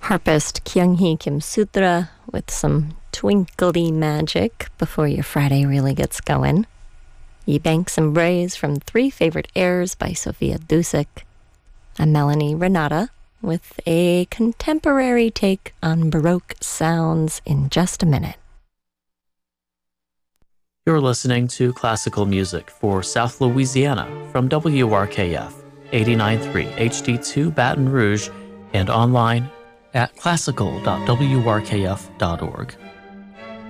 Harpist Kyung-hee Kim Sutra with some twinkly magic before your Friday really gets going. Ye Banks and Brays from Three Favorite Airs by Sophia Dusick. I'm Melanie Renata with a contemporary take on Baroque sounds in just a minute. You're listening to classical music for South Louisiana from WRKF 89.3 HD2 Baton Rouge and online at classical.wrkf.org.